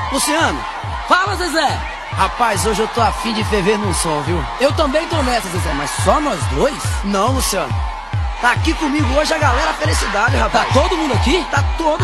Luciano, Fala, Zezé. rapaz, hoje eu tô afim de ferver num som, viu? Eu também tô nessa, Zezé, mas só nós dois? Não, Luciano. Tá aqui comigo hoje a galera Felicidade, Tá rapaz. todo mundo aqui? Tá todo